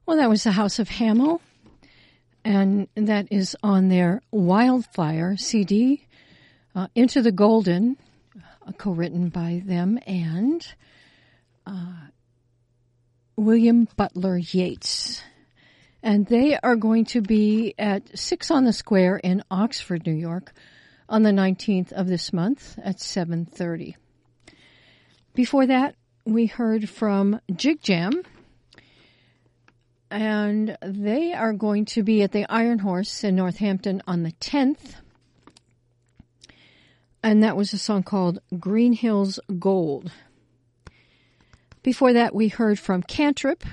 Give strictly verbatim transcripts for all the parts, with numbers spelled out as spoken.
Well, that was the House of Hamel, and that is on their Wildfire C D, uh, Into the Golden, uh, co-written by them and uh, William Butler Yeats. And they are going to be at Six on the Square in Oxford, New York, on the nineteenth of this month at seven thirty. Before that, we heard from Jig Jam, and they are going to be at the Iron Horse in Northampton on the tenth. And that was a song called Green Hills Gold. Before that, we heard from Cantrip,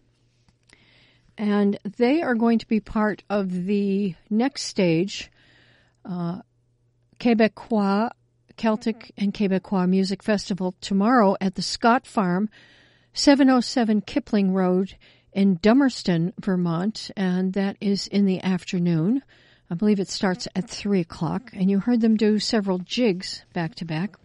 and they are going to be part of the next stage, uh, Quebecois, Celtic and Quebecois Music Festival tomorrow at the Scott Farm, seven oh seven Kipling Road in Dummerston, Vermont, and that is in the afternoon. I believe it starts at three o'clock, and you heard them do several jigs back to back.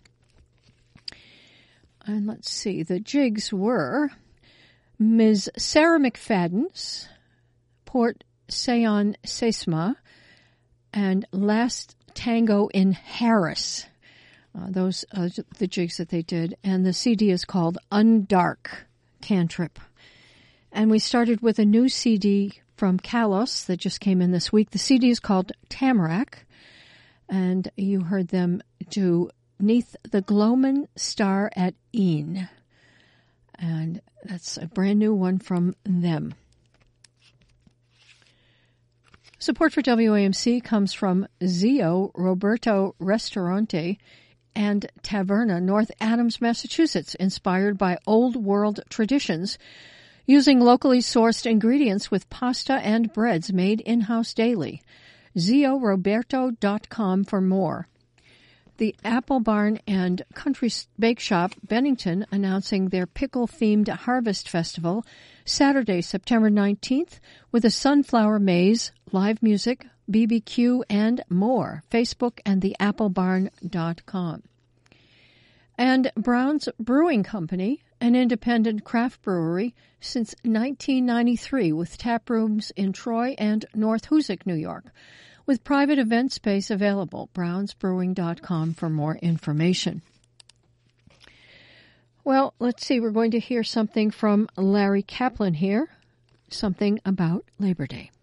And let's see, the jigs were Miz Sarah McFadden's Port Sayon Sesma and Last Tango in Harris. Uh, those are uh, the jigs that they did, and the C D is called Undark Cantrip. And we started with a new C D from Kalos that just came in this week. The C D is called Tamarack, and you heard them do Neath the Gloamin' Star at Een. And that's a brand new one from them. Support for W A M C comes from Zio Roberto Ristorante and Taverna, North Adams, Massachusetts, inspired by old world traditions, using locally sourced ingredients with pasta and breads made in-house daily. zio roberto dot com for more. The Apple Barn and Country Bake Shop, Bennington, announcing their pickle-themed Harvest Festival, Saturday, September nineteenth, with a sunflower maze, live music, B B Q, and more. Facebook and the apple barn dot com. And Brown's Brewing Company, an independent craft brewery since nineteen ninety-three, with tap rooms in Troy and North Hoosick, New York, with private event space available. browns brewing dot com for more information. Well, let's see. We're going to hear something from Larry Kaplan here, something about Labor Day.